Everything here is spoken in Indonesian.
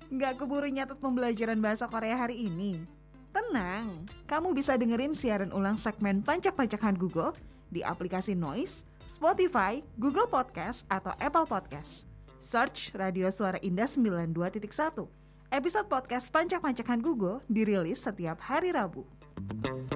Nggak keburu nyatet pembelajaran bahasa Korea hari ini? Tenang, kamu bisa dengerin siaran ulang segmen Pancak-Pancakan Google di aplikasi Noise, Spotify, Google Podcast, atau Apple Podcast. Search Radio Suara Indah 92.1. Episode podcast Pancak-Pancakan Google dirilis setiap hari Rabu.